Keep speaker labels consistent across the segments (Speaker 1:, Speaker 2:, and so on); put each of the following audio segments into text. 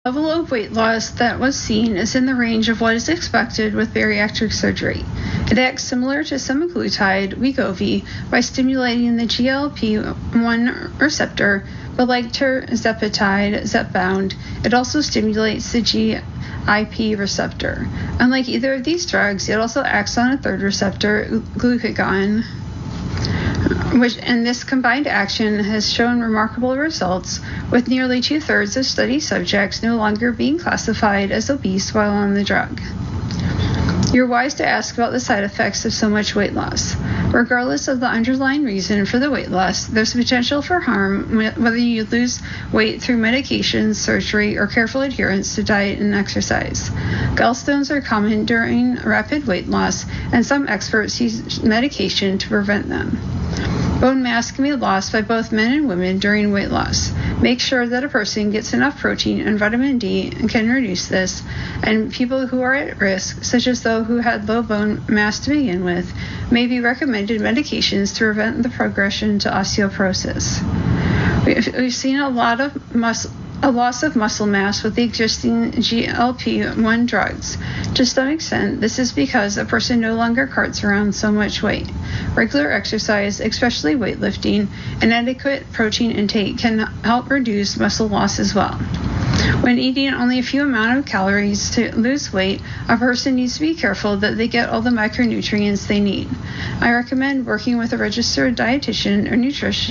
Speaker 1: level of weight loss that was seen is in the range of what is expected with bariatric surgery. It acts similar to semaglutide, Wegovy, by stimulating the GLP-1 receptor, but like tirzepatide, Zepbound, it also stimulates the GIP receptor. Unlike either of these drugs, it also acts on a third receptor, glucagon, and this combined action has shown remarkable results, with nearly 2/3 of study subjects no longer being classified as obese while on the drug. You're wise to ask about the side effects of so much weight loss. Regardless of the underlying reason for the weight loss, there's potential for harm whether you lose weight through medications, surgery, or careful adherence to diet and exercise. Gallstones are common during rapid weight loss, and some experts use medication to prevent them. Bone mass can be lost by both men and women during weight loss. Make sure that a person gets enough protein and vitamin D and can reduce this, and people who are at risk, such as those who had low bone mass to begin with, may be recommended medications to prevent the progression to osteoporosis. We've seen a loss of muscle mass with the existing GLP-1 drugs. To some extent, this is because a person no longer carts around so much weight. Regular exercise, especially weightlifting, and adequate protein intake can help reduce muscle loss as well. When eating only a few amount of calories to lose weight, a person needs to be careful that they get all the micronutrients they need. I recommend working with a registered dietitian or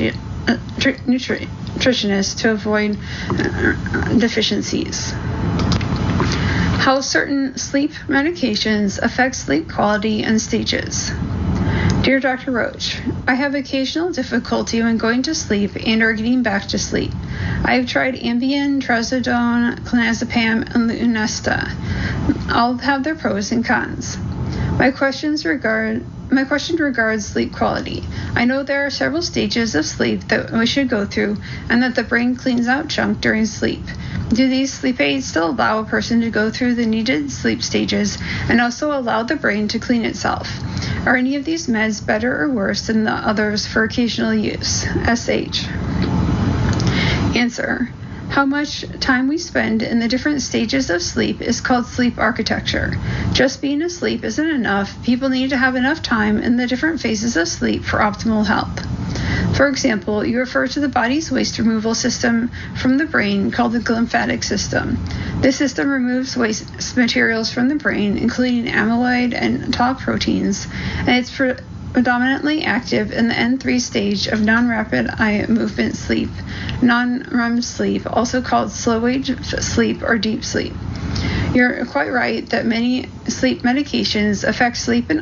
Speaker 1: nutritionist to avoid deficiencies. How certain sleep medications affect sleep quality and stages. Dear Dr. Roach, I have occasional difficulty when going to sleep and or getting back to sleep. I have tried Ambien, Trazodone, Clonazepam, and Lunesta. All have their pros and cons. My question regards sleep quality. I know there are several stages of sleep that we should go through, and that the brain cleans out junk during sleep. Do these sleep aids still allow a person to go through the needed sleep stages and also allow the brain to clean itself? Are any of these meds better or worse than the others for occasional use? SH. Answer. How much time we spend in the different stages of sleep is called sleep architecture. Just being asleep isn't enough. People need to have enough time in the different phases of sleep for optimal health. For example, you refer to the body's waste removal system from the brain called the glymphatic system. This system removes waste materials from the brain, including amyloid and tau proteins, and it's predominantly active in the N3 stage of non-rapid eye movement sleep, non-REM sleep, also called slow-wave sleep or deep sleep. You're quite right that many sleep medications affect sleep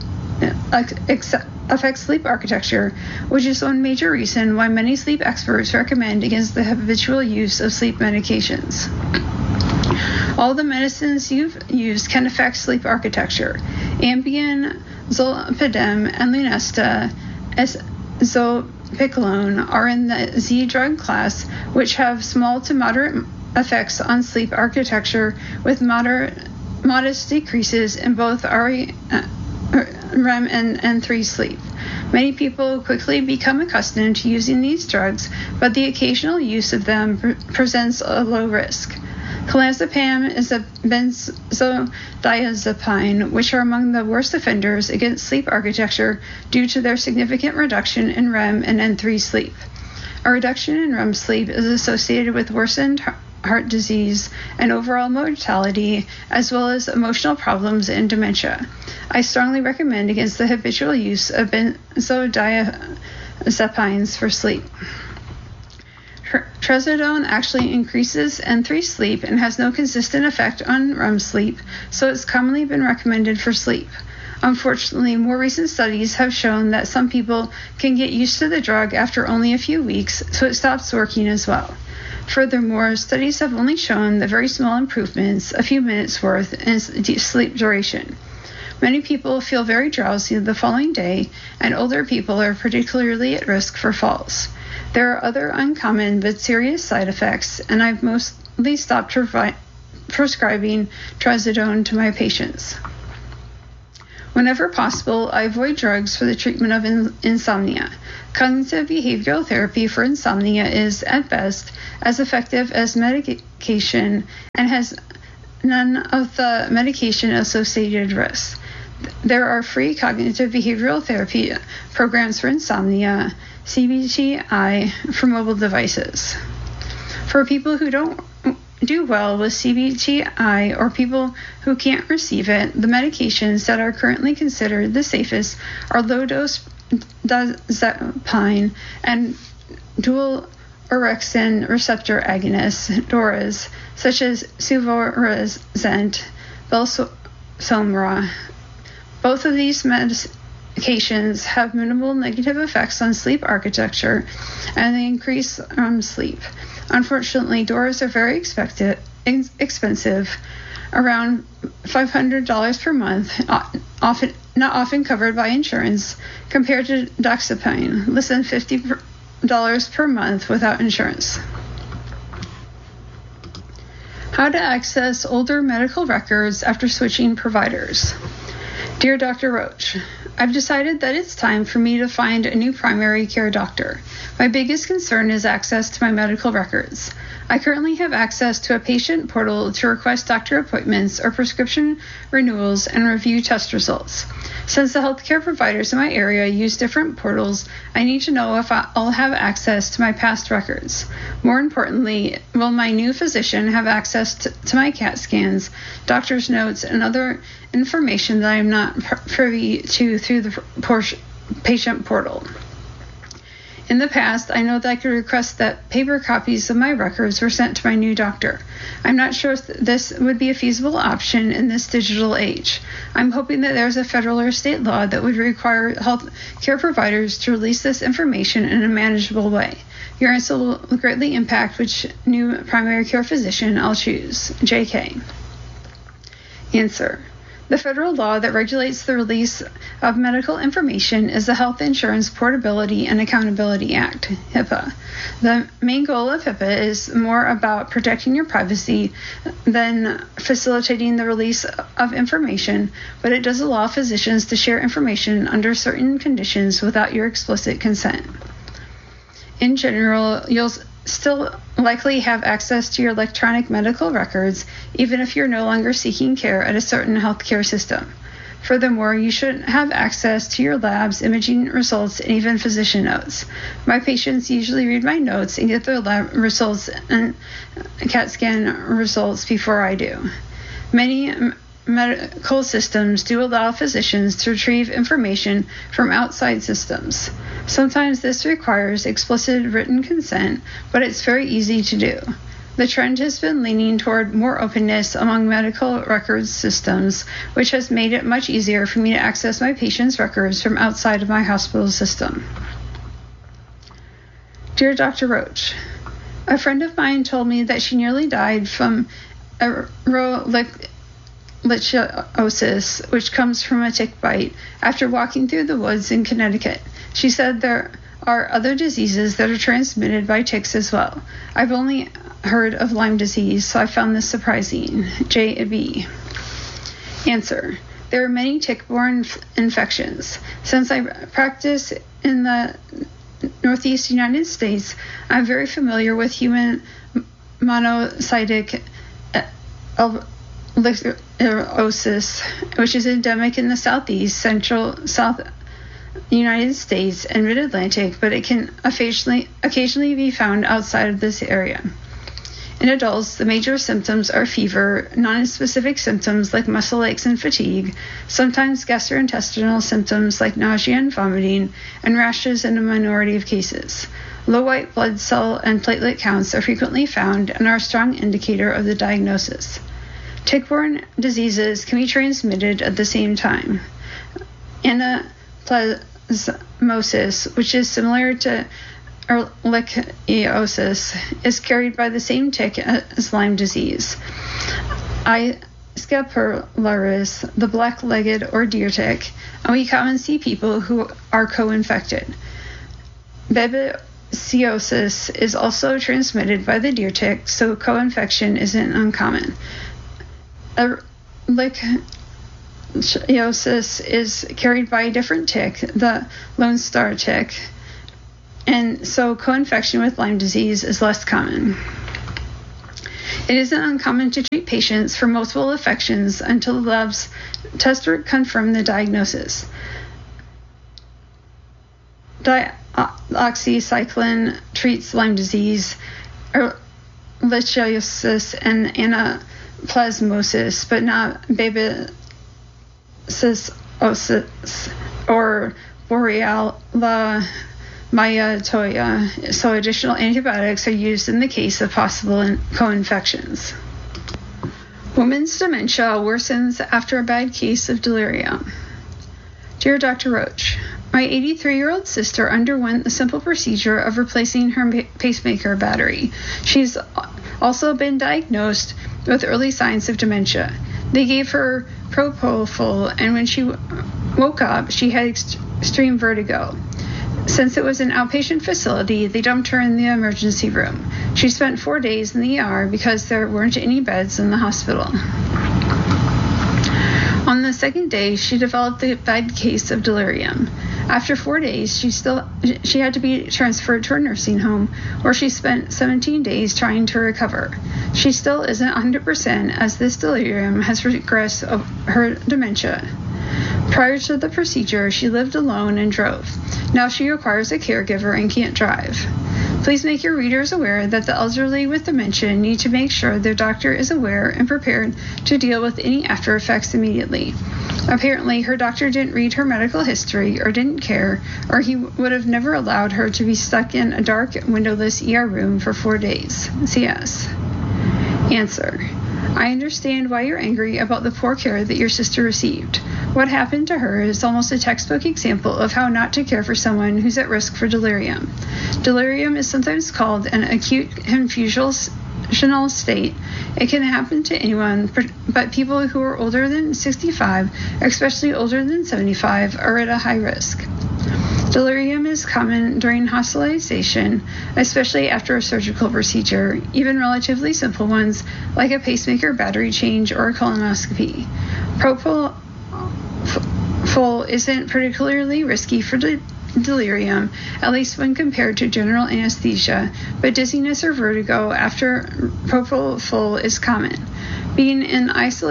Speaker 1: architecture, which is one major reason why many sleep experts recommend against the habitual use of sleep medications. All the medicines you've used can affect sleep architecture. Ambien, Zolpidem, and Lunesta, Zopiclone, are in the Z drug class, which have small to moderate effects on sleep architecture with modest decreases in both REM and N3 sleep. Many people quickly become accustomed to using these drugs, but the occasional use of them presents a low risk. Clonazepam is a benzodiazepine, which are among the worst offenders against sleep architecture due to their significant reduction in REM and N3 sleep. A reduction in REM sleep is associated with worsened heart disease and overall mortality, as well as emotional problems and dementia. I strongly recommend against the habitual use of benzodiazepines for sleep. Trazodone actually increases N3 sleep and has no consistent effect on REM sleep, so it's commonly been recommended for sleep. Unfortunately, more recent studies have shown that some people can get used to the drug after only a few weeks, so it stops working as well. Furthermore, studies have only shown the very small improvements, a few minutes worth, in sleep duration. Many people feel very drowsy the following day, and older people are particularly at risk for falls. There are other uncommon but serious side effects, and I've mostly stopped prescribing Trazodone to my patients. Whenever possible, I avoid drugs for the treatment of insomnia. Cognitive behavioral therapy for insomnia is, at best, as effective as medication and has none of the medication-associated risks. There are free cognitive behavioral therapy programs for insomnia, CBTI, for mobile devices. For people who don't do well with CBTI or people who can't receive it, the medications that are currently considered the safest are low-dose diazepam and dual orexin receptor agonists, DORAs, such as Suvorexant, Belsomra. Both of these medications have minimal negative effects on sleep architecture, and they increase sleep. Unfortunately, DORAs are very expensive, around $500 per month, not often covered by insurance, compared to doxepin, less than $50 per month without insurance. How to access older medical records after switching providers. Dear Dr. Roach, I've decided that it's time for me to find a new primary care doctor. My biggest concern is access to my medical records. I currently have access to a patient portal to request doctor appointments or prescription renewals and review test results. Since the healthcare providers in my area use different portals, I need to know if I'll have access to my past records. More importantly, will my new physician have access to my CAT scans, doctor's notes, and other information that I am not privy to through the patient portal? In the past, I know that I could request that paper copies of my records were sent to my new doctor. I'm not sure if this would be a feasible option in this digital age. I'm hoping that there's a federal or state law that would require health care providers to release this information in a manageable way. Your answer will greatly impact which new primary care physician I'll choose. JK. Answer. The federal law that regulates the release of medical information is the Health Insurance Portability and Accountability Act, HIPAA. The main goal of HIPAA is more about protecting your privacy than facilitating the release of information, but it does allow physicians to share information under certain conditions without your explicit consent. In general, you'll still likely have access to your electronic medical records, even if you're no longer seeking care at a certain healthcare system. Furthermore, you should have access to your labs, imaging results, and even physician notes. My patients usually read my notes and get their lab results and CAT scan results before I do. Many medical systems do allow physicians to retrieve information from outside systems. Sometimes this requires explicit written consent, but it's very easy to do. The trend has been leaning toward more openness among medical records systems, which has made it much easier for me to access my patients' records from outside of my hospital system. Dear Dr. Roach, a friend of mine told me that she nearly died from ehrlichiosis, which comes from a tick bite, after walking through the woods in Connecticut. She said there are other diseases that are transmitted by ticks as well. I've only heard of Lyme disease, so I found this surprising. JB. Answer. There are many tick-borne infections. Since I practice in the Northeast United States, I'm very familiar with human monocytic ehrlichiosis, which is endemic in the southeast, central, south United States, and mid-Atlantic, but it can occasionally be found outside of this area. In adults, the major symptoms are fever, non-specific symptoms like muscle aches and fatigue, sometimes gastrointestinal symptoms like nausea and vomiting, and rashes in a minority of cases. Low white blood cell and platelet counts are frequently found and are a strong indicator of the diagnosis. Tick-borne diseases can be transmitted at the same time. Anaplasmosis, which is similar to ehrlichiosis, is carried by the same tick as Lyme disease. Scapiolaris, the black-legged or deer tick, and we commonly see people who are co-infected. Babesiosis is also transmitted by the deer tick, so co-infection isn't uncommon. Leishmaniasis is carried by a different tick, the Lone Star tick, and so co-infection with Lyme disease is less common. It isn't uncommon to treat patients for multiple infections until the labs test or confirm the diagnosis. Doxycycline treats Lyme disease, leishmaniasis, and anaplasmosis, but not babesiosis or Borrelia myitoya, so additional antibiotics are used in the case of possible co-infections. Women's dementia worsens after a bad case of delirium. Dear Dr. Roach, my 83-year-old sister underwent the simple procedure of replacing her pacemaker battery. She's also been diagnosed with early signs of dementia. They gave her propofol, and when she woke up, she had extreme vertigo. Since it was an outpatient facility, they dumped her in the emergency room. She spent 4 days in the ER because there weren't any beds in the hospital. On the second day, she developed a bad case of delirium. After 4 days, she had to be transferred to a nursing home, where she spent 17 days trying to recover. She still isn't 100%, as this delirium has regressed of her dementia. Prior to the procedure, she lived alone and drove. Now she requires a caregiver and can't drive. Please make your readers aware that the elderly with dementia need to make sure their doctor is aware and prepared to deal with any after effects immediately. Apparently, her doctor didn't read her medical history or didn't care, or he would have never allowed her to be stuck in a dark, windowless ER room for 4 days. CS. Answer. I understand why you're angry about the poor care that your sister received. What happened to her is almost a textbook example of how not to care for someone who's at risk for delirium. Delirium is sometimes called an acute confusional state. It can happen to anyone, but people who are older than 65, especially older than 75, are at a high risk. Delirium is common during hospitalization, especially after a surgical procedure, even relatively simple ones like a pacemaker battery change or a colonoscopy. Propofol isn't particularly risky for delirium, at least when compared to general anesthesia, but dizziness or vertigo after propofol is common. Being in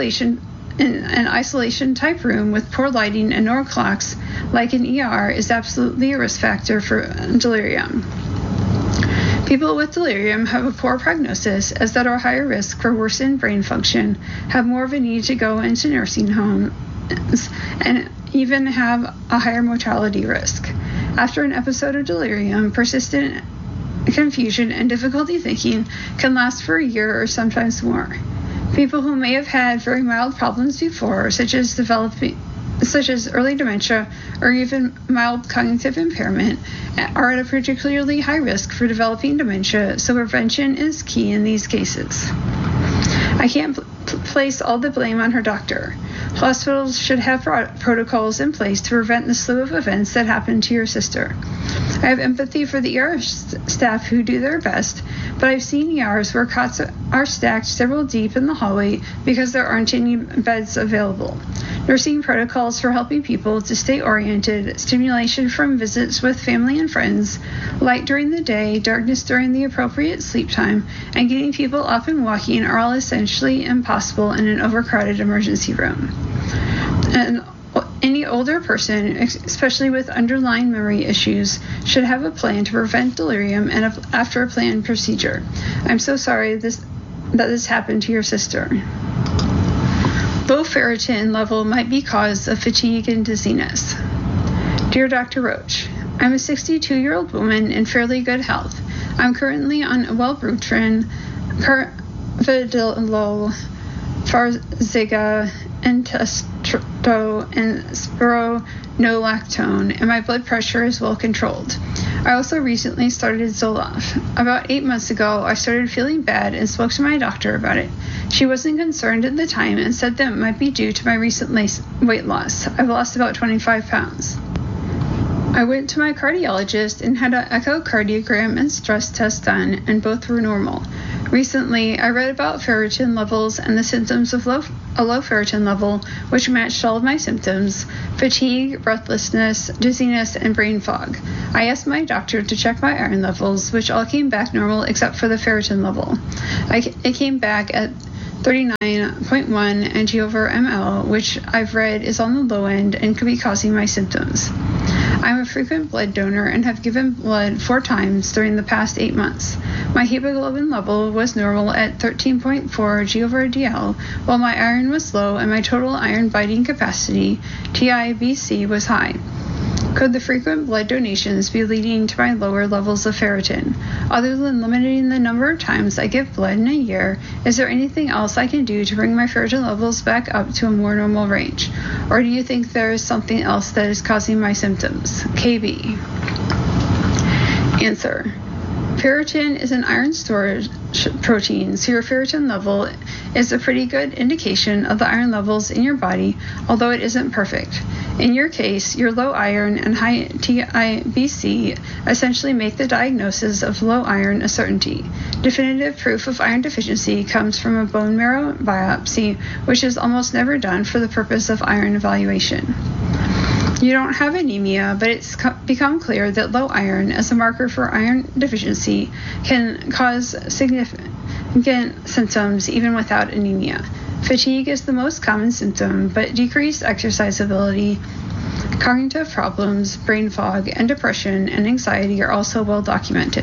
Speaker 1: an isolation type room with poor lighting and no clocks, like an ER, is absolutely a risk factor for delirium. People with delirium have a poor prognosis, as that are higher risk for worsened brain function, have more of a need to go into nursing homes, and even have a higher mortality risk. After an episode of delirium, persistent confusion and difficulty thinking can last for a year or sometimes more. People who may have had very mild problems before, such as early dementia or even mild cognitive impairment, are at a particularly high risk for developing dementia, so prevention is key in these cases. I can't place all the blame on her doctor. Hospitals should have protocols in place to prevent the slew of events that happened to your sister. I have empathy for the ER staff who do their best, but I've seen ERs where cots are stacked several deep in the hallway because there aren't any beds available. Nursing protocols for helping people to stay oriented, stimulation from visits with family and friends, light during the day, darkness during the appropriate sleep time, and getting people up and walking are all essentially impossible in an overcrowded emergency room. And any older person, especially with underlying memory issues, should have a plan to prevent delirium and after a planned procedure. I'm so sorry that this happened to your sister. Low ferritin level might be cause of fatigue and dizziness. Dear Dr. Roach, I'm a 62-year-old woman in fairly good health. I'm currently on Wellbutrin, Carvedilol, Farxiga, Entresto, and spironolactone, and my blood pressure is well controlled. I also recently started Zoloft. About 8 months ago, I started feeling bad and spoke to my doctor about it. She wasn't concerned at the time and said that it might be due to my recent weight loss. I've lost about 25 pounds. I went to my cardiologist and had an echocardiogram and stress test done, and both were normal. Recently, I read about ferritin levels and the symptoms of a low ferritin level, which matched all of my symptoms: fatigue, breathlessness, dizziness, and brain fog. I asked my doctor to check my iron levels, which all came back normal except for the ferritin level. It came back at 39.1 ng/ml, which I've read is on the low end and could be causing my symptoms. I'm a frequent blood donor and have given blood 4 times during the past 8 months. My hemoglobin level was normal at 13.4 g/dl, while my iron was low and my total iron binding capacity, TIBC, was high. Could the frequent blood donations be leading to my lower levels of ferritin? Other than limiting the number of times I give blood in a year, is there anything else I can do to bring my ferritin levels back up to a more normal range? Or do you think there is something else that is causing my symptoms? KB. Answer. Ferritin is an iron storage protein, so your ferritin level is a pretty good indication of the iron levels in your body, although it isn't perfect. In your case, your low iron and high TIBC essentially make the diagnosis of low iron a certainty. Definitive proof of iron deficiency comes from a bone marrow biopsy, which is almost never done for the purpose of iron evaluation. You don't have anemia, but it's become clear that low iron, as a marker for iron deficiency, can cause significant symptoms even without anemia. Fatigue is the most common symptom, but decreased exercise ability, cognitive problems, brain fog, and depression and anxiety are also well documented.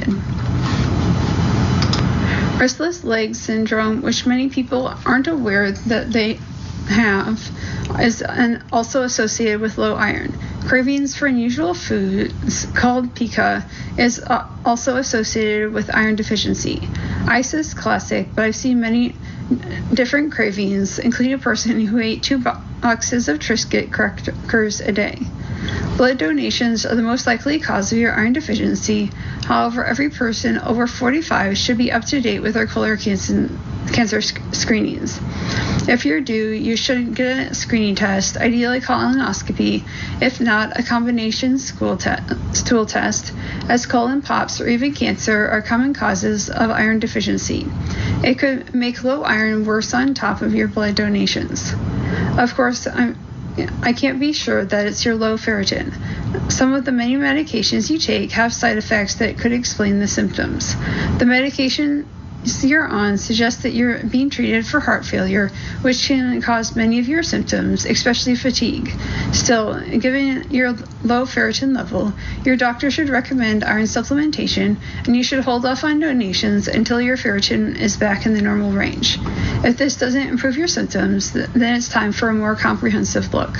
Speaker 1: Restless leg syndrome, which many people aren't aware that they have, is also associated with low iron. Cravings for unusual foods, called pica, is also associated with iron deficiency. ISIS classic, but I've seen many different cravings, including a person who ate 2 boxes of Triscuit crackers a day. Blood donations are the most likely cause of your iron deficiency. However, every person over 45 should be up to date with their colon cancer screenings. If you're due, you should get a screening test, ideally colonoscopy, if not a combination stool test, as colon pops or even cancer are common causes of iron deficiency. It could make low iron worse on top of your blood donations. Of course, I can't be sure that it's your low ferritin. Some of the many medications you take have side effects that could explain the symptoms. The medication you're on suggests that you're being treated for heart failure, which can cause many of your symptoms, especially fatigue. Still, given your low ferritin level, your doctor should recommend iron supplementation, and you should hold off on donations until your ferritin is back in the normal range. If this doesn't improve your symptoms, then it's time for a more comprehensive look.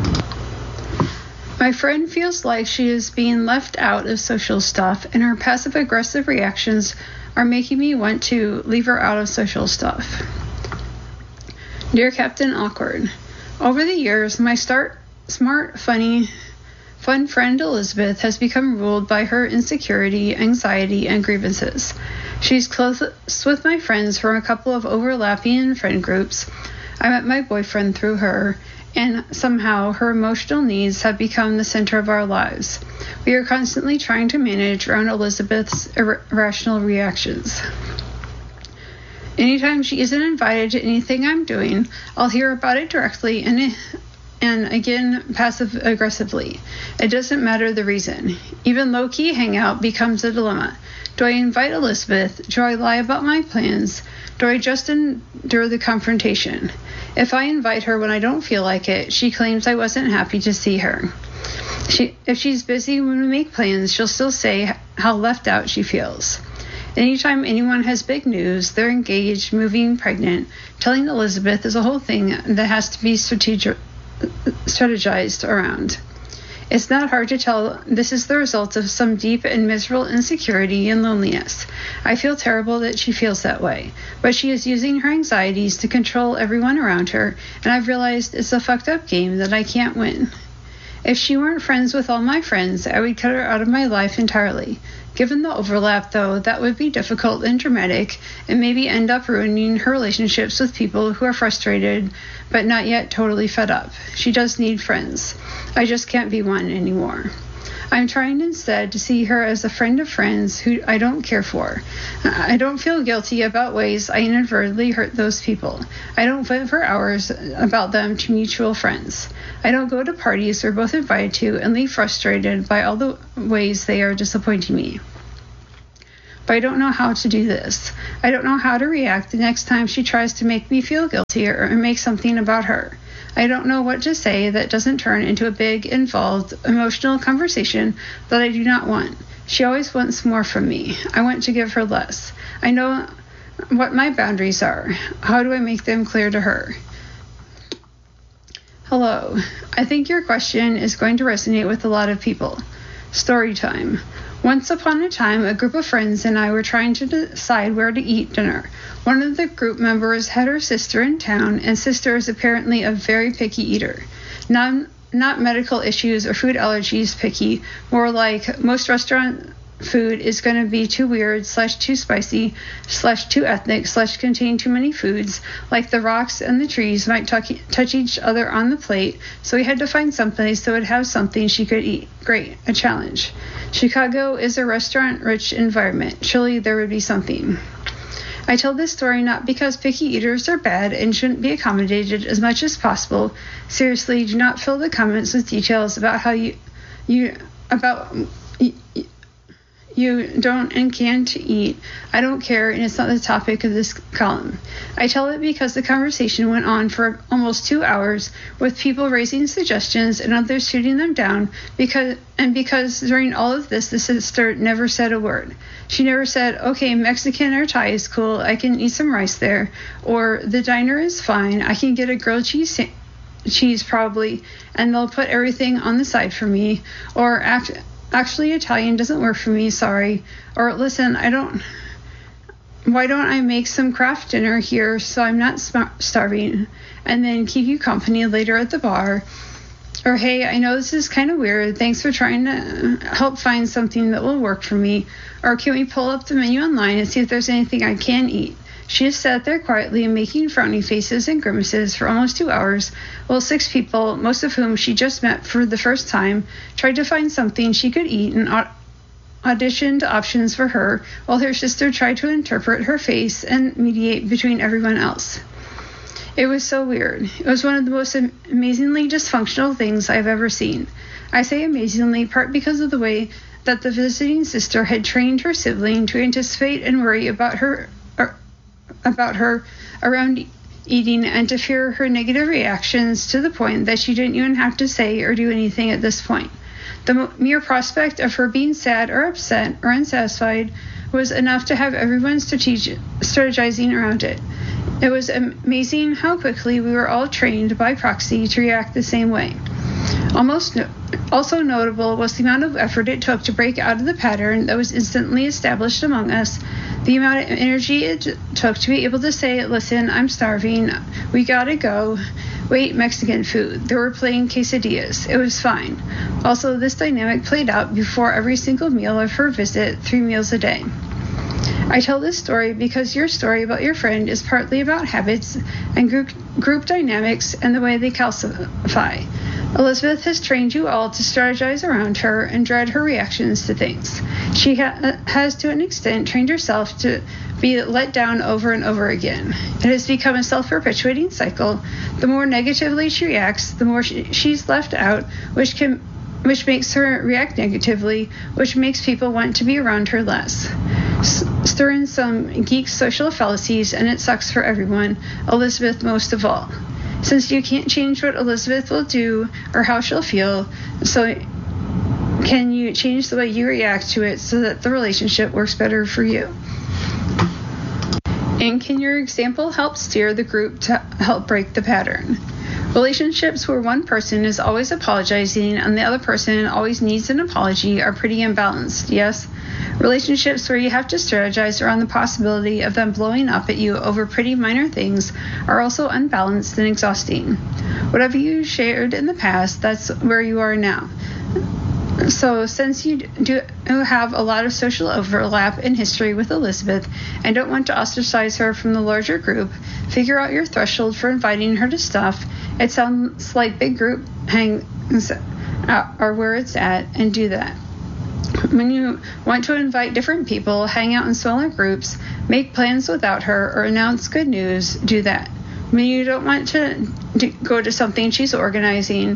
Speaker 1: My friend feels like she is being left out of social stuff, and her passive-aggressive reactions are making me want to leave her out of social stuff. Dear Captain Awkward, over the years, my smart, fun friend Elizabeth has become ruled by her insecurity, anxiety, and grievances. She's close with my friends from a couple of overlapping friend groups. I met my boyfriend through her, and somehow her emotional needs have become the center of our lives. We are constantly trying to manage around Elizabeth's irrational reactions. Anytime she isn't invited to anything I'm doing, I'll hear about it directly and again passive-aggressively. It doesn't matter the reason. Even low-key hangout becomes a dilemma. Do I invite Elizabeth? Do I lie about my plans? Do I just endure the confrontation? If I invite her when I don't feel like it, she claims I wasn't happy to see her. If she's busy when we make plans, she'll still say how left out she feels. Anytime anyone has big news, they're engaged, moving, pregnant, telling Elizabeth is a whole thing that has to be strategized around. It's not hard to tell this is the result of some deep and miserable insecurity and loneliness. I feel terrible that she feels that way, but she is using her anxieties to control everyone around her, and I've realized it's a fucked up game that I can't win. If she weren't friends with all my friends, I would cut her out of my life entirely. Given the overlap, though, that would be difficult and dramatic, and maybe end up ruining her relationships with people who are frustrated, but not yet totally fed up. She does need friends. I just can't be one anymore. I'm trying instead to see her as a friend of friends who I don't care for. I don't feel guilty about ways I inadvertently hurt those people. I don't vent for hours about them to mutual friends. I don't go to parties we're both invited to and leave frustrated by all the ways they are disappointing me. But I don't know how to do this. I don't know how to react the next time she tries to make me feel guilty or make something about her. I don't know what to say that doesn't turn into a big, involved, emotional conversation that I do not want. She always wants more from me. I want to give her less. I know what my boundaries are. How do I make them clear to her? Hello. I think your question is going to resonate with a lot of people. Story time. Once upon a time, a group of friends and I were trying to decide where to eat dinner. One of the group members had her sister in town, and sister is apparently a very picky eater. Not medical issues or food allergies picky, more like most restaurant food is going to be too weird / too spicy / too ethnic / contain too many foods, like the rocks and the trees might touch each other on the plate, so we had to find someplace that would have something she could eat. Great, a challenge. Chicago is a restaurant-rich environment. Surely there would be something. I tell this story not because picky eaters are bad and shouldn't be accommodated as much as possible. Seriously, do not fill the comments with details about how you don't and can't eat. I don't care, and it's not the topic of this column. I tell it because the conversation went on for almost 2 hours, with people raising suggestions and others shooting them down, because during all of this, the sister never said a word. She never said, okay, Mexican or Thai is cool, I can eat some rice there, or the diner is fine, I can get a grilled cheese probably, and they'll put everything on the side for me, or actually Italian doesn't work for me, sorry. Or listen, why don't I make some craft dinner here so I'm not starving, and then keep you company later at the bar. Or hey, I know this is kind of weird, thanks for trying to help find something that will work for me. Or can we pull up the menu online and see if there's anything I can eat? She just sat there quietly making frowny faces and grimaces for almost 2 hours, while 6 people, most of whom she just met for the first time, tried to find something she could eat and auditioned options for her, while her sister tried to interpret her face and mediate between everyone else. It was so weird. It was one of the most amazingly dysfunctional things I've ever seen. I say amazingly, part because of the way that the visiting sister had trained her sibling to anticipate and worry about her around eating and to fear her negative reactions to the point that she didn't even have to say or do anything at this point. The mere prospect of her being sad or upset or unsatisfied was enough to have everyone strategizing around it. It was amazing how quickly we were all trained by proxy to react the same way. Also notable was the amount of effort it took to break out of the pattern that was instantly established among us, the amount of energy it took to be able to say, listen, I'm starving, we gotta go, wait, Mexican food, they were playing quesadillas, it was fine. Also, this dynamic played out before every single meal of her visit, 3 meals a day. I tell this story because your story about your friend is partly about habits and group dynamics and the way they calcify. Elizabeth has trained you all to strategize around her and dread her reactions to things. She has, to an extent, trained herself to be let down over and over again. It has become a self-perpetuating cycle. The more negatively she reacts, the more she's left out, which makes her react negatively, which makes people want to be around her less. Stir in some geek social fallacies, and it sucks for everyone, Elizabeth most of all. Since you can't change what Elizabeth will do or how she'll feel, so can you change the way you react to it so that the relationship works better for you? And can your example help steer the group to help break the pattern? Relationships where one person is always apologizing and the other person always needs an apology are pretty imbalanced, yes? Relationships where you have to strategize around the possibility of them blowing up at you over pretty minor things are also unbalanced and exhausting. Whatever you shared in the past, that's where you are now. So since you do have a lot of social overlap in history with Elizabeth and don't want to ostracize her from the larger group, figure out your threshold for inviting her to stuff. It sounds like big group or where it's at and do that. When you want to invite different people, hang out in smaller groups, make plans without her, or announce good news, do that. When you don't want to go to something she's organizing,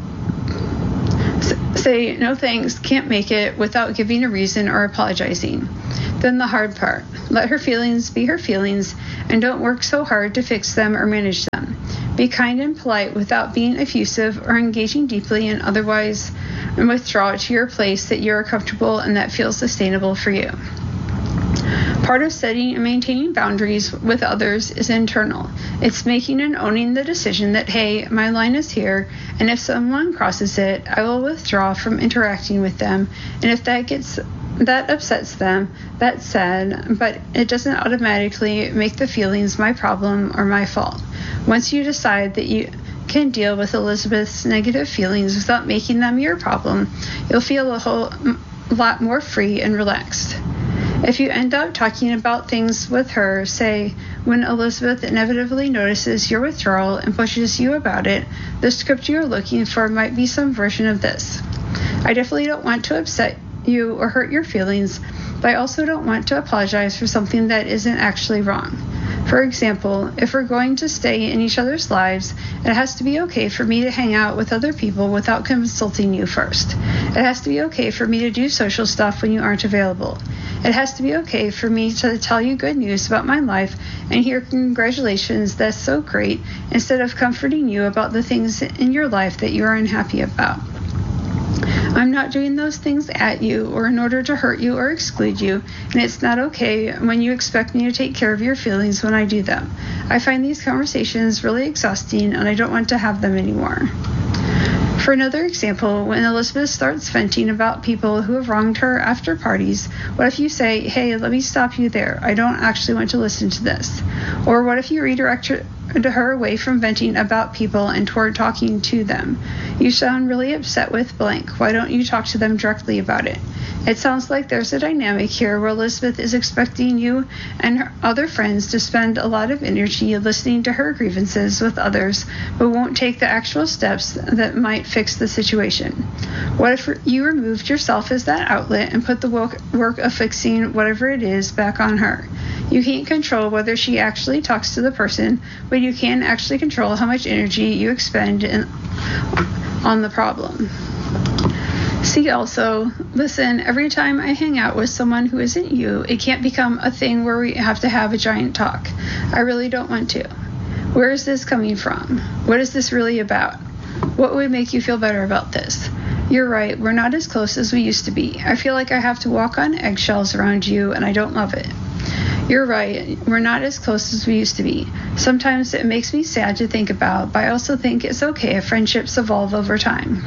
Speaker 1: say no thanks, can't make it, without giving a reason or apologizing. Then the hard part. Let her feelings be her feelings, and don't work so hard to fix them or manage them. Be kind and polite without being effusive or engaging deeply, and otherwise withdraw to your place that you are comfortable and that feels sustainable for you. Part of setting and maintaining boundaries with others is internal. It's making and owning the decision that, hey, my line is here, and if someone crosses it, I will withdraw from interacting with them, and if that upsets them, that's sad, but it doesn't automatically make the feelings my problem or my fault. Once you decide that you can deal with Elizabeth's negative feelings without making them your problem, you'll feel a whole lot more free and relaxed. If you end up talking about things with her, say, when Elizabeth inevitably notices your withdrawal and pushes you about it, the script you're looking for might be some version of this. I definitely don't want to upset you or hurt your feelings, but I also don't want to apologize for something that isn't actually wrong. For example, if we're going to stay in each other's lives, it has to be okay for me to hang out with other people without consulting you first. It has to be okay for me to do social stuff when you aren't available. It has to be okay for me to tell you good news about my life and hear congratulations, that's so great, instead of comforting you about the things in your life that you are unhappy about. I'm not doing those things at you or in order to hurt you or exclude you, and it's not okay when you expect me to take care of your feelings when I do them. I find these conversations really exhausting, and I don't want to have them anymore. For another example, when Elizabeth starts venting about people who have wronged her after parties, what if you say, hey, let me stop you there. I don't actually want to listen to this. Or what if you redirect her away from venting about people and toward talking to them? You sound really upset with blank. Why don't you talk to them directly about it? It sounds like there's a dynamic here where Elizabeth is expecting you and her other friends to spend a lot of energy listening to her grievances with others, but won't take the actual steps that might fix the situation. What if you removed yourself as that outlet and put the work of fixing whatever it is back on her? You can't control whether she actually talks to the person, but you can actually control how much energy you expend on the problem. See also, listen, every time I hang out with someone who isn't you, it can't become a thing where we have to have a giant talk. I really don't want to. Where is this coming from? What is this really about? What would make you feel better about this? You're right, we're not as close as we used to be. I feel like I have to walk on eggshells around you, and I don't love it. You're right, we're not as close as we used to be. Sometimes it makes me sad to think about, but I also think it's okay if friendships evolve over time.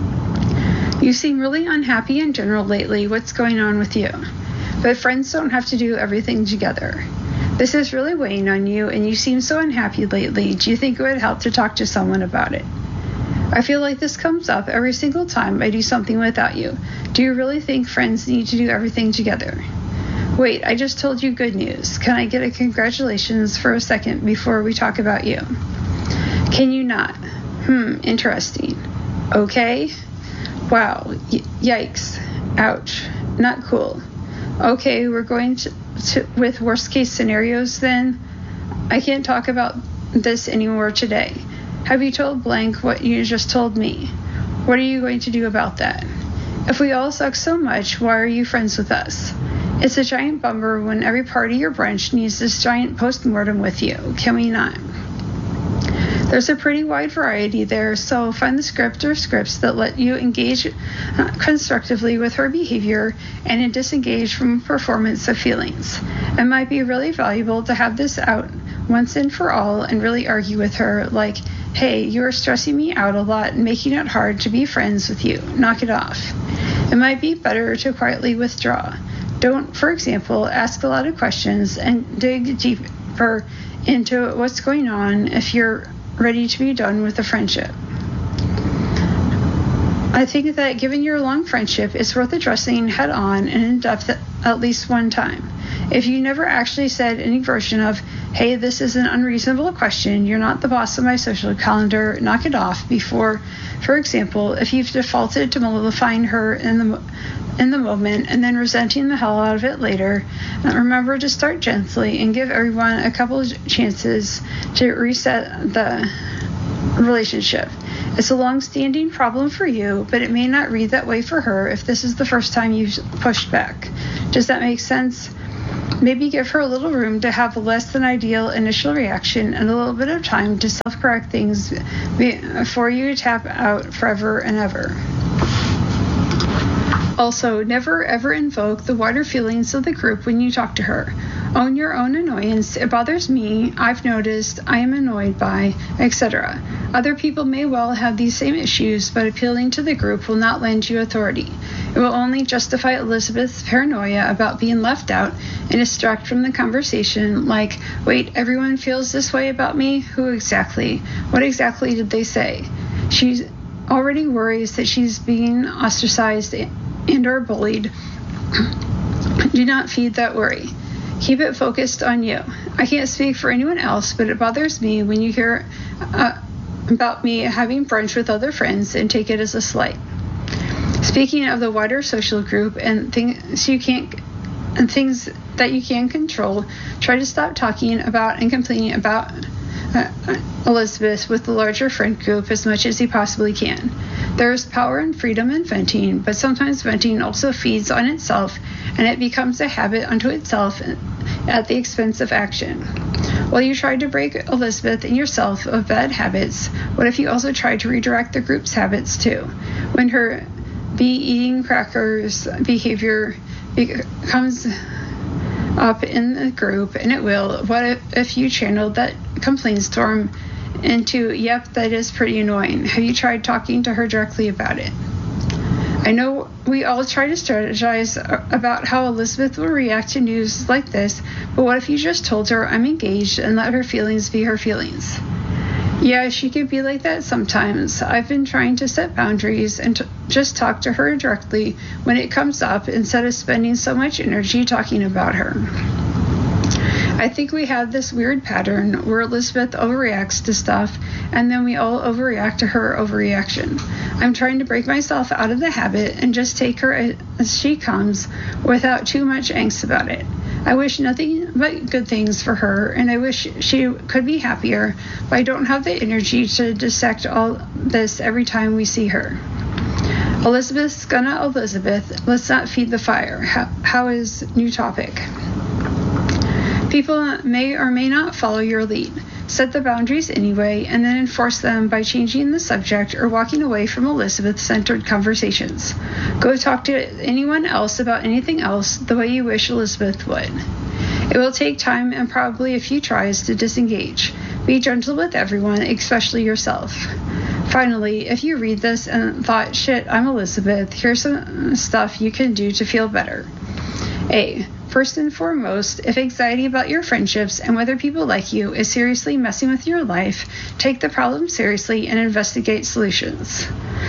Speaker 1: You seem really unhappy in general lately. What's going on with you? But friends don't have to do everything together. This is really weighing on you, and you seem so unhappy lately. Do you think it would help to talk to someone about it? I feel like this comes up every single time I do something without you. Do you really think friends need to do everything together? Wait, I just told you good news. Can I get a congratulations for a second before we talk about you? Can you not? Interesting. Okay. Wow, yikes, ouch, not cool. Okay, we're going to with worst case scenarios then. I can't talk about this anymore today. Have you told blank what you just told me? What are you going to do about that? If we all suck so much, why are you friends with us? It's a giant bummer when every party or brunch needs this giant post-mortem with you. Can we not? There's a pretty wide variety there, so find the script or scripts that let you engage constructively with her behavior and disengage from performance of feelings. It might be really valuable to have this out once and for all and really argue with her, like, hey, you are stressing me out a lot and making it hard to be friends with you. Knock it off. It might be better to quietly withdraw. Don't, for example, ask a lot of questions and dig deeper into what's going on if you're ready to be done with the friendship. I think that given your long friendship, it's worth addressing head on and in depth at least one time. If you never actually said any version of, hey, this is an unreasonable question, you're not the boss of my social calendar, knock it off before, for example, if you've defaulted to mollifying her in the moment and then resenting the hell out of it later, remember to start gently and give everyone a couple of chances to reset the relationship. It's a long-standing problem for you, but it may not read that way for her if this is the first time you've pushed back. Does that make sense? Maybe give her a little room to have a less than ideal initial reaction and a little bit of time to self-correct things before you tap out forever and ever. Also, never ever invoke the wider feelings of the group when you talk to her. Own your own annoyance. It bothers me, I've noticed, I am annoyed by, etc. Other people may well have these same issues, but appealing to the group will not lend you authority. It will only justify Elizabeth's paranoia about being left out and distract from the conversation, like, wait, everyone feels this way about me? Who exactly? What exactly did they say? She already worries that she's being ostracized and or bullied. Do not feed that worry. Keep it focused on you. I can't speak for anyone else, but it bothers me when you hear about me having brunch with other friends and take it as a slight. Speaking of the wider social group and things that you can control, try to stop talking about and complaining about Elizabeth with the larger friend group as much as you possibly can. There is power and freedom in venting, but sometimes venting also feeds on itself and it becomes a habit unto itself at the expense of action. While you try to break Elizabeth and yourself of bad habits, what if you also try to redirect the group's habits too? When her eating crackers behavior comes up in the group, and it will, what if you channeled that complaint storm into, yep, that is pretty annoying. Have you tried talking to her directly about it? I know we all try to strategize about how Elizabeth will react to news like this, but what if you just told her I'm engaged and let her feelings be her feelings? Yeah, she can be like that sometimes. I've been trying to set boundaries and just talk to her directly when it comes up instead of spending so much energy talking about her. I think we have this weird pattern where Elizabeth overreacts to stuff and then we all overreact to her overreaction. I'm trying to break myself out of the habit and just take her as she comes without too much angst about it. I wish nothing but good things for her, and I wish she could be happier, but I don't have the energy to dissect all this every time we see her. Elizabeth's gonna Elizabeth. Let's not feed the fire. How is new topic? People may or may not follow your lead. Set the boundaries anyway, and then enforce them by changing the subject or walking away from Elizabeth-centered conversations. Go talk to anyone else about anything else the way you wish Elizabeth would. It will take time and probably a few tries to disengage. Be gentle with everyone, especially yourself. Finally, if you read this and thought, shit, I'm Elizabeth, here's some stuff you can do to feel better. A. First and foremost, if anxiety about your friendships and whether people like you is seriously messing with your life, take the problem seriously and investigate solutions.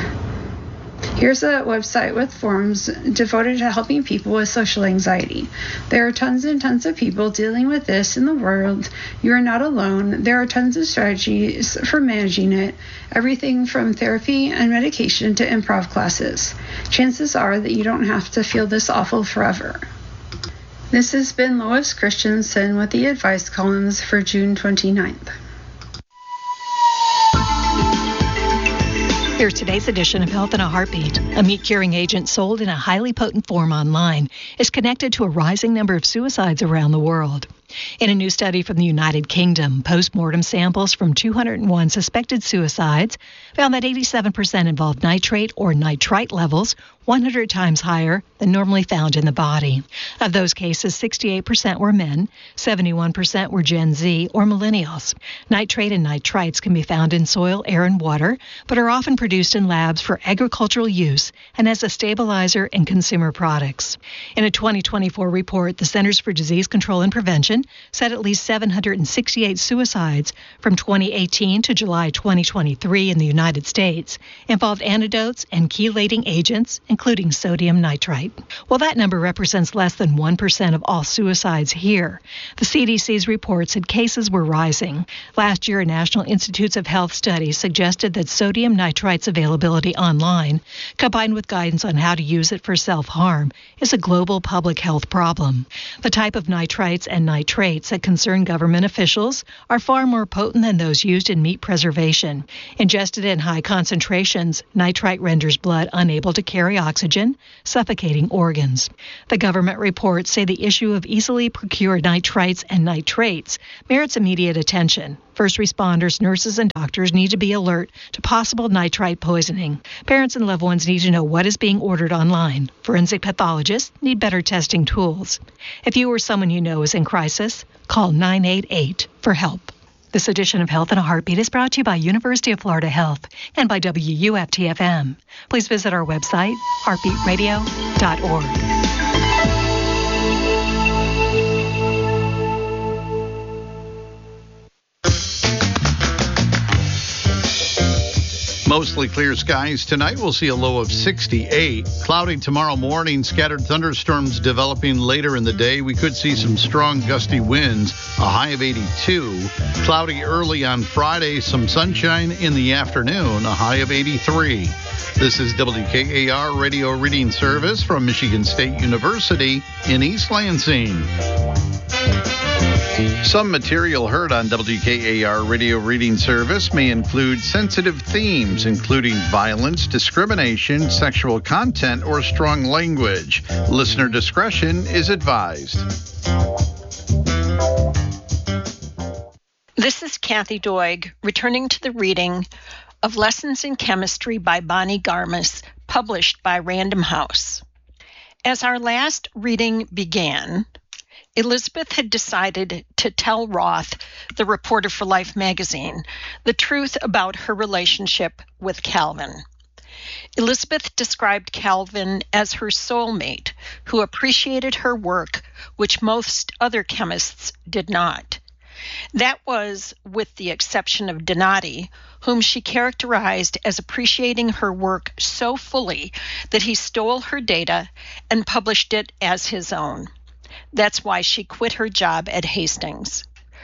Speaker 1: Here's a website with forums devoted to helping people with social anxiety. There are tons and tons of people dealing with this in the world. You are not alone. There are tons of strategies for managing it, everything from therapy and medication to improv classes. Chances are that you don't have to feel this awful forever. This has been Lois Christensen with the advice columns for June 29th.
Speaker 2: Here's today's edition of Health in a Heartbeat. A meat curing agent sold in a highly potent form online is connected to a rising number of suicides around the world. In a new study from the United Kingdom, post-mortem samples from 201 suspected suicides found that 87% involved nitrate or nitrite levels 100 times higher than normally found in the body. Of those cases, 68% were men, 71% were Gen Z or millennials. Nitrate and nitrites can be found in soil, air, and water, but are often produced in labs for agricultural use and as a stabilizer in consumer products. In a 2024 report, the Centers for Disease Control and Prevention Foundation said at least 768 suicides from 2018 to July 2023 in the United States involved antidotes and chelating agents, including sodium nitrite. While that number represents less than 1% of all suicides here, the CDC's report said cases were rising. Last year, a National Institutes of Health study suggested that sodium nitrite's availability online, combined with guidance on how to use it for self-harm, is a global public health problem. The type of nitrites and nitrates that concern government officials are far more potent than those used in meat preservation. Ingested in high concentrations, nitrite renders blood unable to carry oxygen, suffocating organs. The government reports say the issue of easily procured nitrites and nitrates merits immediate attention. First responders, nurses, and doctors need to be alert to possible nitrite poisoning. Parents and loved ones need to know what is being ordered online. Forensic pathologists need better testing tools. If you or someone you know is in crisis, call 988 for help. This edition of Health in a Heartbeat is brought to you by University of Florida Health and by WUFT-FM. Please visit our website, heartbeatradio.org.
Speaker 3: Mostly clear skies tonight. We'll see a low of 68. Cloudy tomorrow morning. Scattered thunderstorms developing later in the day. We could see some strong gusty winds. A high of 82. Cloudy early on Friday. Some sunshine in the afternoon. A high of 83. This is WKAR Radio Reading Service from Michigan State University in East Lansing. Some material heard on WKAR Radio Reading Service may include sensitive themes, including violence, discrimination, sexual content, or strong language. Listener discretion is advised.
Speaker 4: This is Kathy Doig, returning to the reading of Lessons in Chemistry by Bonnie Garmus, published by Random House. As our last reading began, Elizabeth had decided to tell Roth, the reporter for Life magazine, the truth about her relationship with Calvin. Elizabeth described Calvin as her soulmate, who appreciated her work, which most other chemists did not. That was with the exception of Donati, whom she characterized as appreciating her work so fully that he stole her data and published it as his own. That's why she quit her job at Hastings.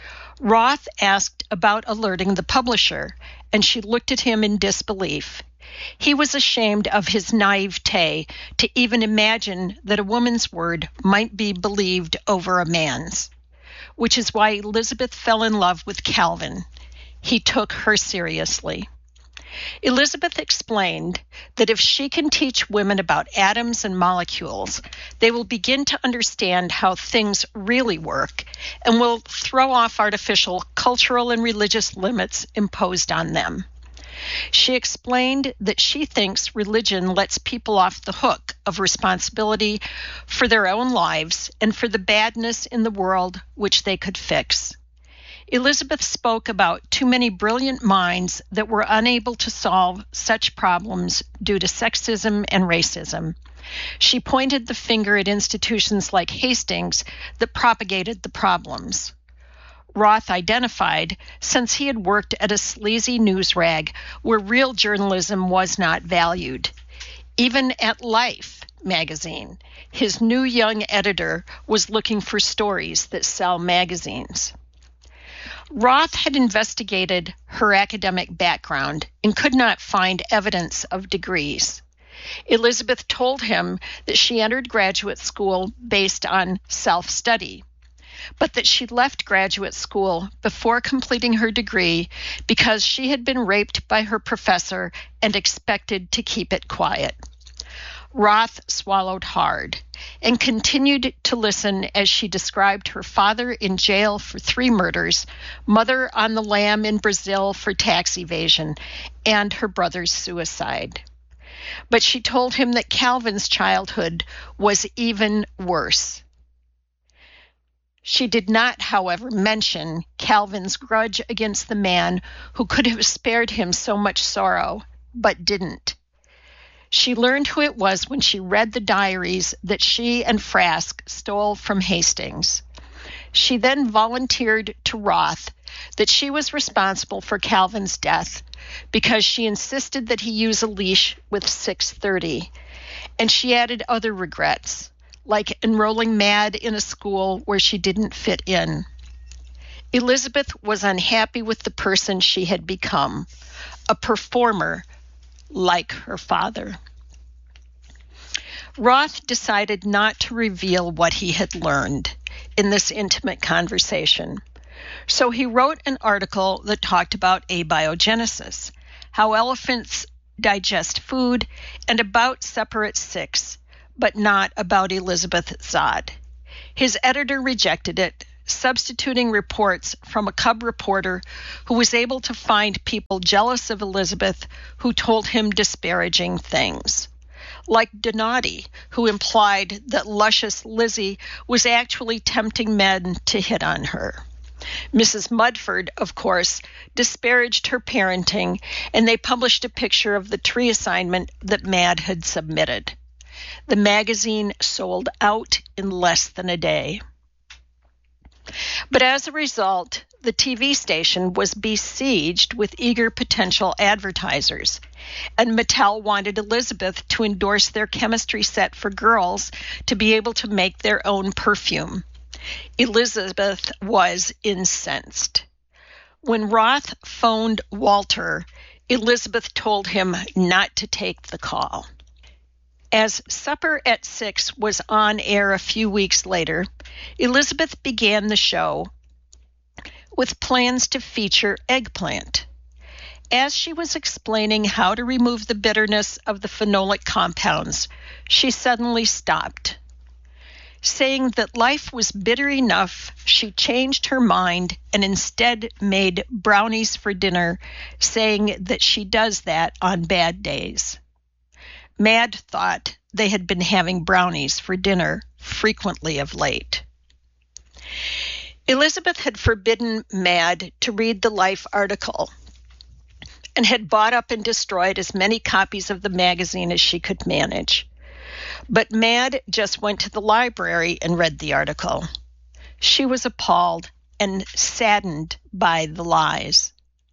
Speaker 4: Roth asked about alerting the publisher, and she looked at him in disbelief. He was ashamed of his naivete to even imagine that a woman's word might be believed over a man's, which is why Elizabeth fell in love with Calvin. He took her seriously. Elizabeth explained that if she can teach women about atoms and molecules, they will begin to understand how things really work and will throw off artificial cultural and religious limits imposed on them. She explained that she thinks religion lets people off the hook of responsibility for their own lives and for the badness in the world which they could fix. Elizabeth spoke about too many brilliant minds that were unable to solve such problems due to sexism and racism. She pointed the finger at institutions like Hastings that propagated the problems. Roth identified, since he had worked at a sleazy news rag where real journalism was not valued. Even at Life magazine, his new young editor was looking for stories that sell magazines. Roth had investigated her academic background and could not find evidence of degrees. Elizabeth told him that she entered graduate school based on self-study, but that she left graduate school before completing her degree because she had been raped by her professor and expected to keep it quiet. Roth swallowed hard and continued to listen as she described her father in jail for 3 murders, mother on the lam in Brazil for tax evasion, and her brother's suicide. But she told him that Calvin's childhood was even worse. She did not, however, mention Calvin's grudge against the man who could have spared him so much sorrow, but didn't. She learned who it was when she read the diaries that she and Frask stole from Hastings. She then volunteered to Roth that she was responsible for Calvin's death because she insisted that he use a leash with 630, and she added other regrets, like enrolling Mad in a school where she didn't fit in. Elizabeth was unhappy with the person she had become, a performer like her father. Roth decided not to reveal what he had learned in this intimate conversation. So he wrote an article that talked about abiogenesis, how elephants digest food, and about separate six, but not about Elizabeth Zott. His editor rejected it, substituting reports from a cub reporter who was able to find people jealous of Elizabeth who told him disparaging things, like Donati, who implied that luscious Lizzie was actually tempting men to hit on her. Mrs. Mudford, of course, disparaged her parenting, and they published a picture of the tree assignment that Mad had submitted. The magazine sold out in less than a day. But as a result, the TV station was besieged with eager potential advertisers, and Mattel wanted Elizabeth to endorse their chemistry set for girls to be able to make their own perfume. Elizabeth was incensed. When Roth phoned Walter, Elizabeth told him not to take the call. As Supper at 6 was on air a few weeks later, Elizabeth began the show with plans to feature eggplant. As she was explaining how to remove the bitterness of the phenolic compounds, she suddenly stopped. Saying that life was bitter enough, she changed her mind and instead made brownies for dinner, saying that she does that on bad days. Mad thought they had been having brownies for dinner frequently of late. Elizabeth had forbidden Mad to read the Life article and had bought up and destroyed as many copies of the magazine as she could manage. But Mad just went to the library and read the article. She was appalled and saddened by the lies.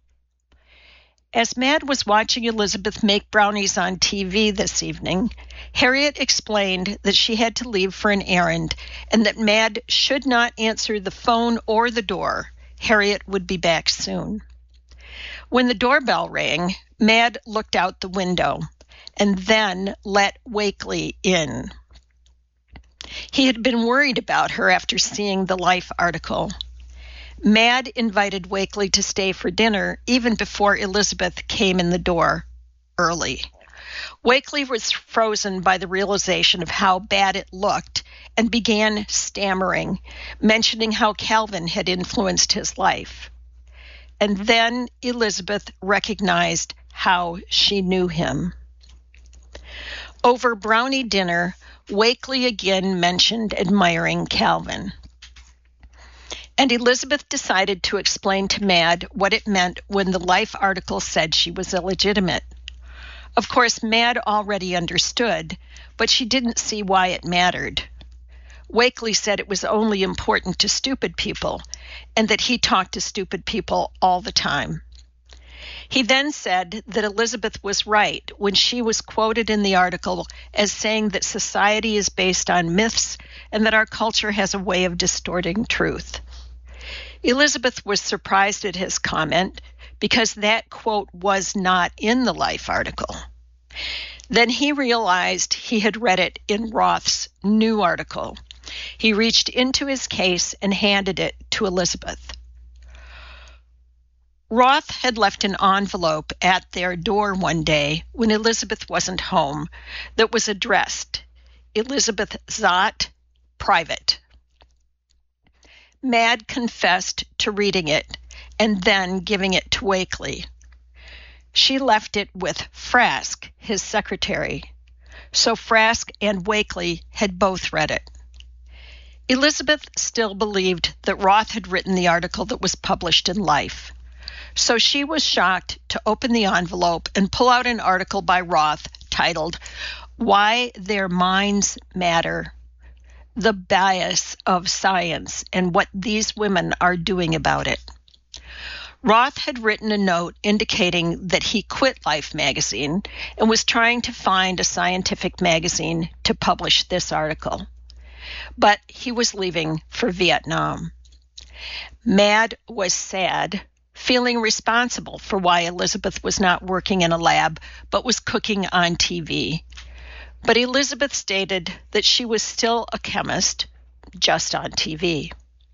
Speaker 4: As Mad was watching Elizabeth make brownies on TV this evening, Harriet explained that she had to leave for an errand and that Mad should not answer the phone or the door. Harriet would be back soon. When the doorbell rang, Mad looked out the window and then let Wakely in. He had been worried about her after seeing the Life article. Mad invited Wakely to stay for dinner even before Elizabeth came in the door early. Wakely was frozen by the realization of how bad it looked and began stammering, mentioning how Calvin had influenced his life. And then Elizabeth recognized how she knew him. Over brownie dinner, Wakely again mentioned admiring Calvin. And Elizabeth decided to explain to Mad what it meant when the Life article said she was illegitimate. Of course, Mad already understood, but she didn't see why it mattered. Wakely said it was only important to stupid people, and that he talked to stupid people all the time. He then said that Elizabeth was right when she was quoted in the article as saying that society is based on myths and that our culture has a way of distorting truth. Elizabeth was surprised at his comment because that quote was not in the Life article. Then he realized he had read it in Roth's new article. He reached into his case and handed it to Elizabeth. Roth had left an envelope at their door one day when Elizabeth wasn't home that was addressed, Elizabeth Zott, private. Mad confessed to reading it and then giving it to Wakely. She left it with Frask, his secretary, so Frask and Wakely had both read it. Elizabeth still believed that Roth had written the article that was published in Life, so she was shocked to open the envelope and pull out an article by Roth titled, "Why Their Minds Matter," the bias of science and what these women are doing about it. Roth had written a note indicating that he quit Life magazine and was trying to find a scientific magazine to publish this article. But he was leaving for Vietnam. Mad was sad, feeling responsible for why Elizabeth was not working in a lab but was cooking on TV. But Elizabeth stated that she was still a chemist, just on TV.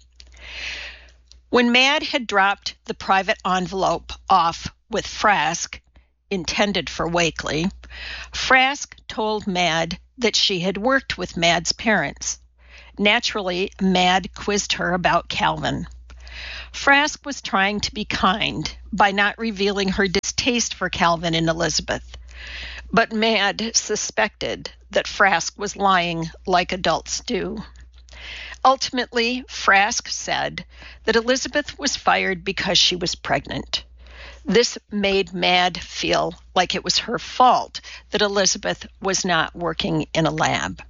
Speaker 4: When Mad had dropped the private envelope off with Frask, intended for Wakely, Frask told Mad that she had worked with Mad's parents. Naturally, Mad quizzed her about Calvin. Frask was trying to be kind by not revealing her distaste for Calvin and Elizabeth. But Mad suspected that Frask was lying like adults do. Ultimately, Frask said that Elizabeth was fired because she was pregnant. This made Mad feel like it was her fault that Elizabeth was not working in a lab.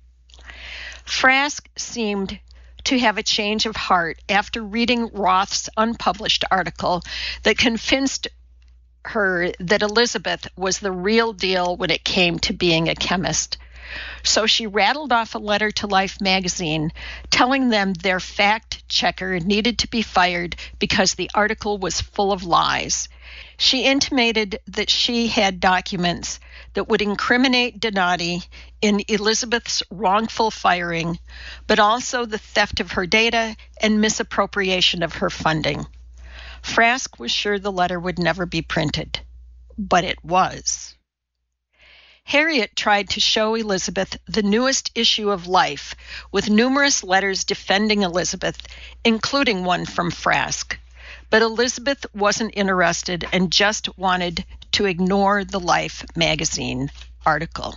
Speaker 4: Frask seemed to have a change of heart after reading Roth's unpublished article that convinced her that Elizabeth was the real deal when it came to being a chemist. So she rattled off a letter to Life magazine telling them their fact checker needed to be fired because the article was full of lies. She intimated that she had documents that would incriminate Donati in Elizabeth's wrongful firing, but also the theft of her data and misappropriation of her funding. Frask was sure the letter would never be printed, but it was. Harriet tried to show Elizabeth the newest issue of Life, with numerous letters defending Elizabeth, including one from Frask. But Elizabeth wasn't interested and just wanted to ignore the Life magazine article.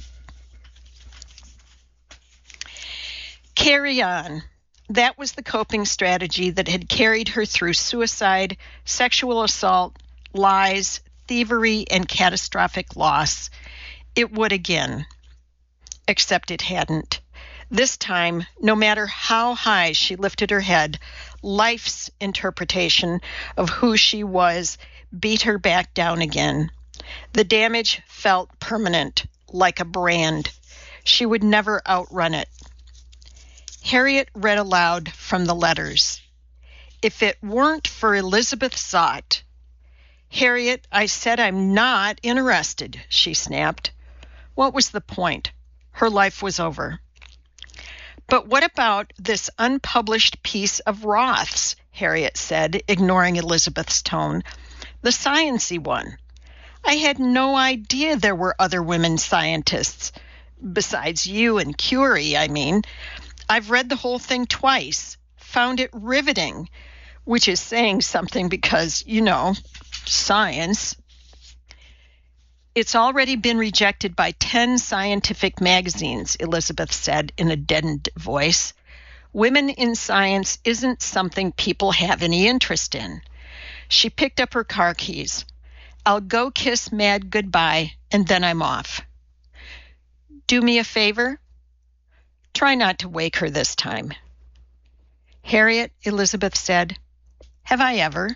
Speaker 4: Carry on. That was the coping strategy that had carried her through suicide, sexual assault, lies, thievery, and catastrophic loss. It would again, except it hadn't. This time, no matter how high she lifted her head, Life's interpretation of who she was beat her back down again. The damage felt permanent, like a brand. She would never outrun it. Harriet read aloud from the letters. If it weren't for Elizabeth Zott. Harriet, I said I'm not interested, she snapped. What was the point? Her life was over. But what about this unpublished piece of Roth's? Harriet said, ignoring Elizabeth's tone. The science-y one. I had no idea there were other women scientists. Besides you and Curie, I mean. I've read the whole thing twice. Found it riveting. Which is saying something because, science. It's already been rejected by 10 scientific magazines, Elizabeth said in a deadened voice. Women in science isn't something people have any interest in. She picked up her car keys. I'll go kiss Mad goodbye, and then I'm off. Do me a favor? Try not to wake her this time. Harriet, Elizabeth said, have I ever?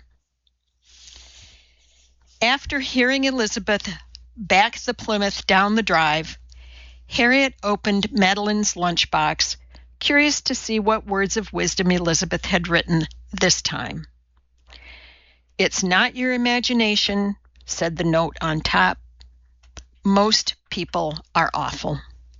Speaker 4: After hearing Elizabeth back the Plymouth down the drive, Harriet opened Madeline's lunchbox, curious to see what words of wisdom Elizabeth had written this time. It's not your imagination, said the note on top. Most people are awful.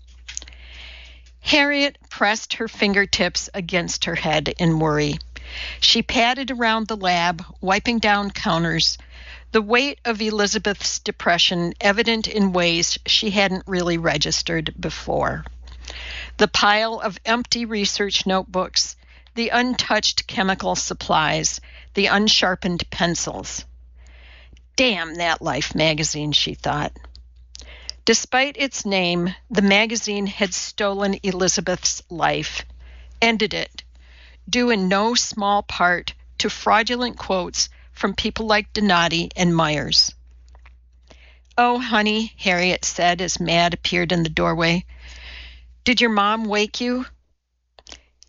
Speaker 4: Harriet pressed her fingertips against her head in worry. She padded around the lab, wiping down counters, the weight of Elizabeth's depression evident in ways she hadn't really registered before. The pile of empty research notebooks, the untouched chemical supplies, the unsharpened pencils. Damn that Life magazine, she thought. Despite its name, the magazine had stolen Elizabeth's life, ended it, due in no small part to fraudulent quotes from people like Donati and Myers. Oh, honey, Harriet said as Mad appeared in the doorway. Did your mom wake you?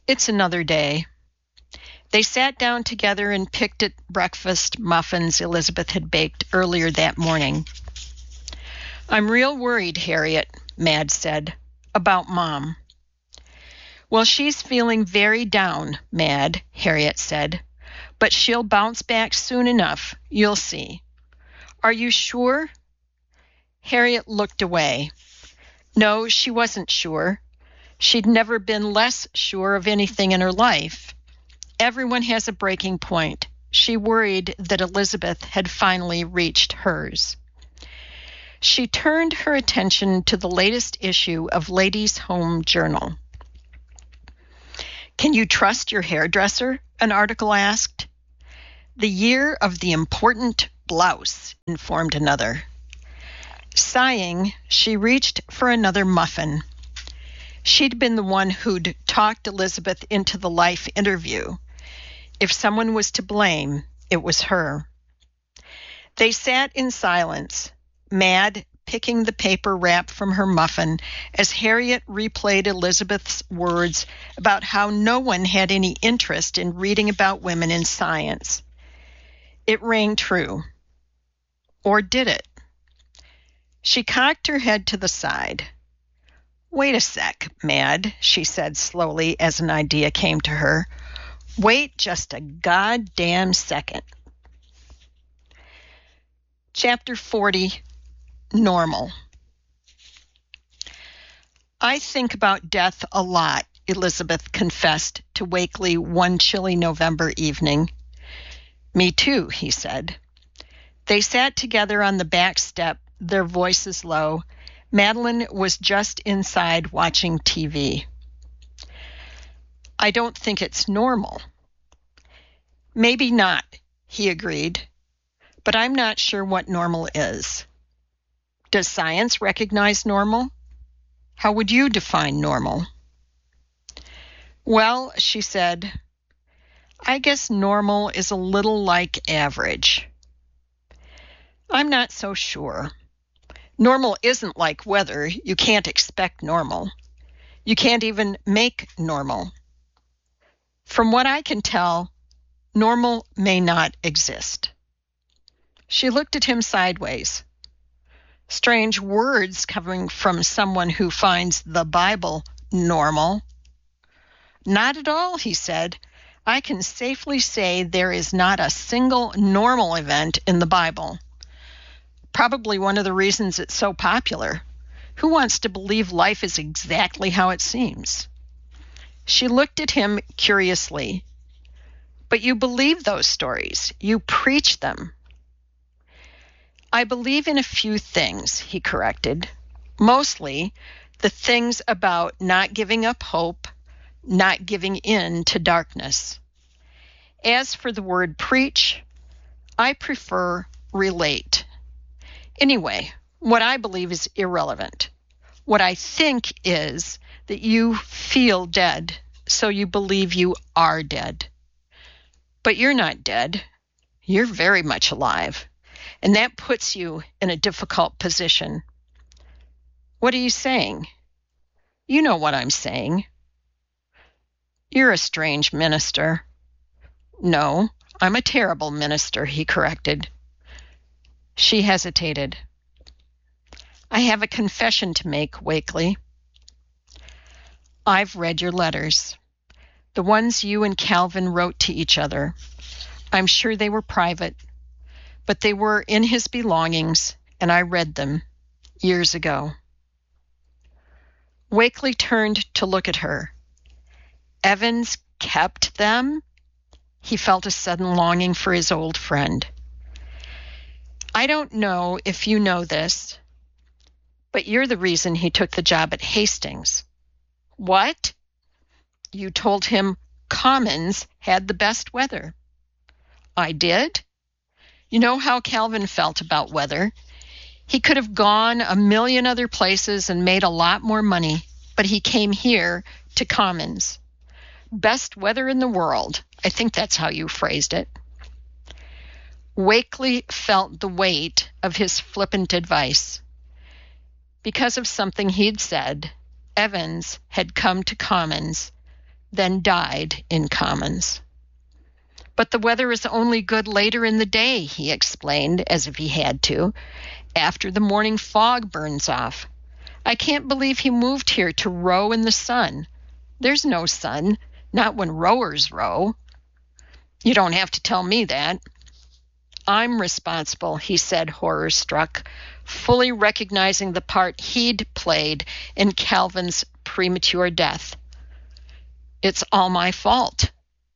Speaker 4: It's another day. They sat down together and picked at breakfast muffins Elizabeth had baked earlier that morning. "I'm real worried, Harriet," Mad said, "about Mom." "Well, she's feeling very down, Mad," Harriet said, "but she'll bounce back soon enough. You'll see." "Are you sure?" Harriet looked away. No, she wasn't sure. She'd never been less sure of anything in her life. Everyone has a breaking point. She worried that Elizabeth had finally reached hers. She turned her attention to the latest issue of Ladies' Home Journal. "Can you trust your hairdresser?" an article asked. "The year of the important blouse," informed another. Sighing, she reached for another muffin. She'd been the one who'd talked Elizabeth into the Life interview. If someone was to blame, it was her. They sat in silence, Mad picking the paper wrap from her muffin as Harriet replayed Elizabeth's words about how no one had any interest in reading about women in science. It rang true. Or did it? She cocked her head to the side. "Wait a sec, Mad," she said slowly as an idea came to her. "Wait just a goddamn second." Chapter 40, Normal. "I think about death a lot," Elizabeth confessed to Wakely one chilly November evening. "Me too," he said. They sat together on the back step, their voices low. Madeline was just inside watching TV. "I don't think it's normal." "Maybe not," he agreed. "But I'm not sure what normal is." "Does science recognize normal? How would you define normal?" "Well," she said, "I guess normal is a little like average." "I'm not so sure. Normal isn't like weather. You can't expect normal. You can't even make normal. From what I can tell, normal may not exist." She looked at him sideways. Strange words coming from someone who finds the Bible normal. "Not at all," he said. "I can safely say there is not a single normal event in the Bible. Probably one of the reasons it's so popular. Who wants to believe life is exactly how it seems?" She looked at him curiously. "But you believe those stories. You preach them." "I believe in a few things," he corrected. "Mostly the things about not giving up hope, not giving in to darkness. As for the word preach, I prefer relate. Anyway, what I believe is irrelevant. What I think is that you feel dead, so you believe you are dead. But you're not dead. You're very much alive. And that puts you in a difficult position." "What are you saying?" "You know what I'm saying." "You're a strange minister." "No, I'm a terrible minister," he corrected. She hesitated. "I have a confession to make, Wakely. I've read your letters, the ones you and Calvin wrote to each other. I'm sure they were private, but they were in his belongings, and I read them years ago." Wakely turned to look at her. Evans kept them? He felt a sudden longing for his old friend. "I don't know if you know this, but you're the reason he took the job at Hastings." "What?" "You told him Commons had the best weather." "I did?" "You know how Calvin felt about weather. He could have gone a million other places and made a lot more money, but he came here to Commons. Best weather in the world. I think that's how you phrased it." Wakely felt the weight of his flippant advice. Because of something he'd said, Evans had come to Commons. then died in Commons. But the weather is only good later in the day, he explained, as if he had to, after the morning fog burns off. I can't believe he moved here to row in the sun. There's no sun, not when rowers row. You don't have to tell me that. I'm responsible, he said, horror-struck, fully recognizing the part he'd played in Calvin's premature death. It's all my fault.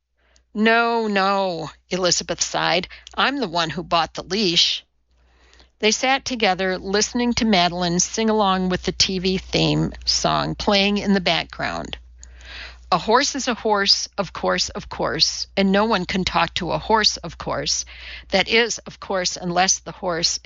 Speaker 4: No, Elizabeth sighed. I'm the one who bought the leash. They sat together, listening to Madeline sing along with the TV theme song playing in the background. A horse is a horse, of course, and no one can talk to a horse, of course. That is, of course, unless the horse